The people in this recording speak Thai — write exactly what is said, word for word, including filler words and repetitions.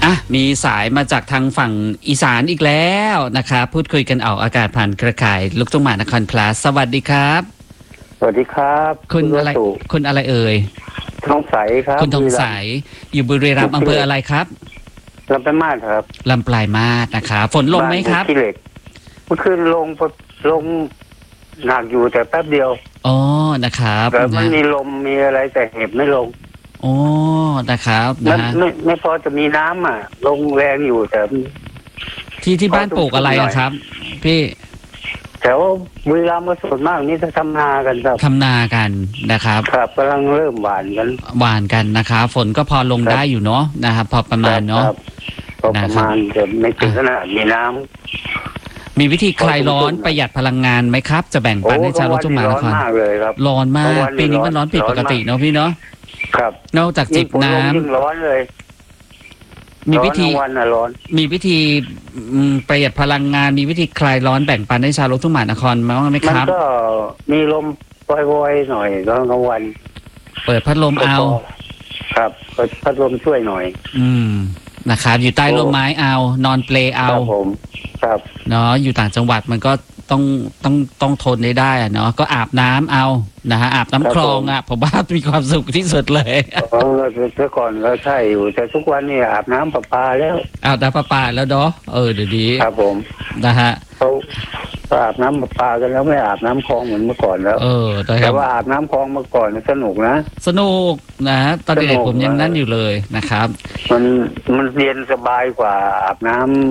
อ่ะมีสายมาจากทางฝั่งอีสานอีกแล้วนะครับพูดคุยกันออกอากาศผ่านเครือข่ายลูกทุ่งหมานครพลัสสวัสดีครับสวัสดีครับคุณอะไรคุณอะไรเอ่ยทองใสครับคุณทองใสอยู่บุรีรัมย์อำเภออะไรครับลำปลายมาศครับลำปลายมาศนะครับฝนลงไหมครับขี้เหล็กเมื่อคืนลงลงหนักอยู่แต่แป๊บเดียวอ๋อนะครับแต่มันมีลมมีอะไรแต่เห็บไม่ลงโอ้นะครับนะไม่ไม่พอจะมีน้ำอ่ะลงแรงอยู่แต่ที่ที่บ้านปลูกอะไรอะครับพี่แถวบุรีรัมย์ก็ส่วนมากนี่จะทำนากันครับทำนากันนะครับครับกำลังเริ่มหวานกันหวานกันนะครับฝนก็พอลงได้อยู่เนาะนะครับพอประมาณเนาะพอประมาณแต่ไม่ถึงขนาดมีน้ำมีวิธีคลายร้อนประหยัดพลังงานไหมครับจะแบ่งปันให้ชาวลูกทุ่งหมานครร้อนมากเลยครับร้อนมากปีนี้มันร้อนผิดปกติเนาะพี่เนาะครับนอกจากจิบน้ำร้อนเลยมีวิธีมีวิธีประหยัดพลังงานมีวิธีคลายร้อนแบ่งปันให้ชาวลูกทุ่งหมานครบ้างไหมครับมันก็มีลมปล่อยๆหน่อยตอนกลางวันเปิดพัดลมเอาครับเปิดพัดลมช่วยหน่อยอืมนะครับอยู่ใต้ร่มไม้เอานอนเปลเอาครับผมครับเนาะอยู่ต่างจังหวัดมันก็ต้องต้องต้องทนได้ได้อะเนาะก็อาบน้ำเอานะฮะอาบน้ำคลองอ่ะผมว่ามีความสุขที่สุดเลยอ๋อเมื่อก่อนก็ใช่อยู่แต่ทุกวันนี้อาบน้ำประปาแล้วอาบน้ำประปาแล้วเนาะเออเดี๋ยวนี้ครับผมนะฮะเขาอาบน้ำประปากันแล้วไม่อาบน้ำคลองเหมือนเมื่อก่อนแล้วเออแต่ว่าอาบน้ำคลองเมื่อก่อนสนุกนะสนุกนะตอนเด็กผมยังนั่นอยู่เลยนะครับมันมันเย็นสบายกว่าอาบน้ำ